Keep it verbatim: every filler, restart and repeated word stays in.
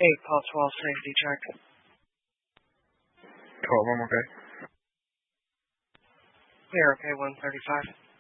eight, Paul twelve, safety check. twelve, I'm okay. We are okay, one thirty-five.